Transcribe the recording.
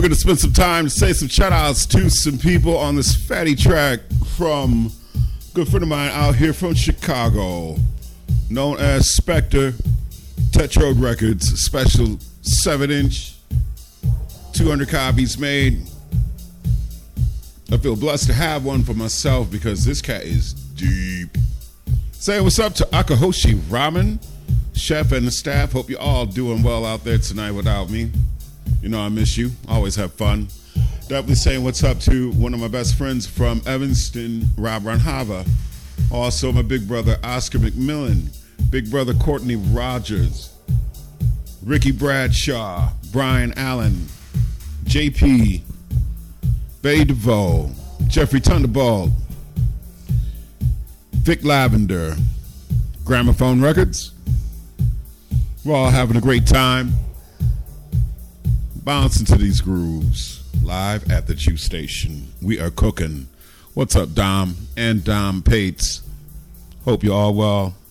going to spend some time to say some shout-outs to some people on this fatty track from a good friend of mine out here from Chicago, known as Spectre, Tetrode Records, special 7-inch, 200 copies made. I feel blessed to have one for myself because this cat is deep. Saying what's up to Akahoshi Ramen, chef and the staff. Hope you're all doing well out there tonight without me. You know I miss you. Always have fun. Definitely saying what's up to one of my best friends from Evanston, Rob Ranhava. Also my big brother Oscar McMillan, big brother Courtney Rogers, Ricky Bradshaw, Brian Allen, JP, Bay DeVoe, Jeffrey Thunderball, Vic Lavender, Gramophone Records. We're all having a great time bouncing to these grooves live at the Juice Station. We are cooking. What's up, Dom and Dom Pates? Hope you're all well.